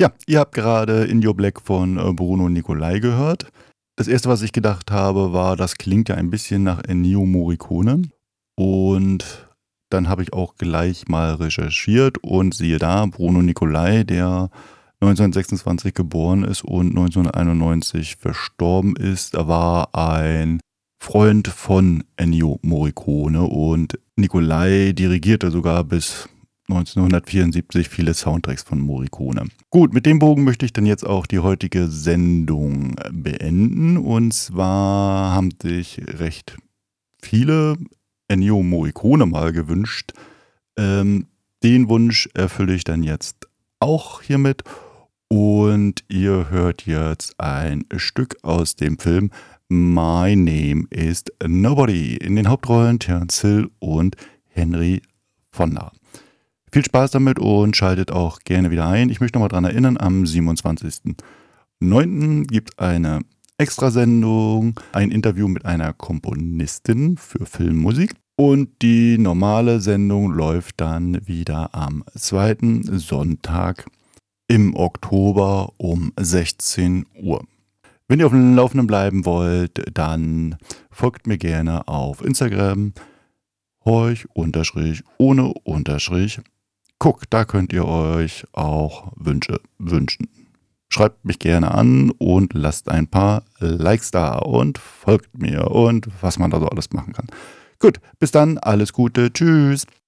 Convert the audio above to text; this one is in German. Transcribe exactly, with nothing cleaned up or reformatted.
Ja, ihr habt gerade In Your Black von äh, Bruno Nicolai gehört. Das erste, was ich gedacht habe, war, das klingt ja ein bisschen nach Ennio Morricone. Und dann habe ich auch gleich mal recherchiert und siehe da, Bruno Nicolai, der neunzehnhundertsechsundzwanzig geboren ist und neunzehnhunderteinundneunzig verstorben ist, war ein Freund von Ennio Morricone und Nicolai dirigierte sogar bis neunzehnhundertvierundsiebzig viele Soundtracks von Morricone. Gut, mit dem Bogen möchte ich dann jetzt auch die heutige Sendung beenden. Und zwar haben sich recht viele Ennio Morricone mal gewünscht. Ähm, den Wunsch erfülle ich dann jetzt auch hiermit. Und ihr hört jetzt ein Stück aus dem Film My Name is Nobody. In den Hauptrollen Terence Hill und Henry Fonda. Viel Spaß damit und schaltet auch gerne wieder ein. Ich möchte nochmal daran erinnern, am siebenundzwanzigsten neunten gibt es eine Extrasendung, ein Interview mit einer Komponistin für Filmmusik. Und die normale Sendung läuft dann wieder am zweiten Sonntag im Oktober um sechzehn Uhr. Wenn ihr auf dem Laufenden bleiben wollt, dann folgt mir gerne auf Instagram, horch unterstrich ohne unterstrich. Guck, da könnt ihr euch auch Wünsche wünschen. Schreibt mich gerne an und lasst ein paar Likes da und folgt mir und was man da so alles machen kann. Gut, bis dann, alles Gute, tschüss.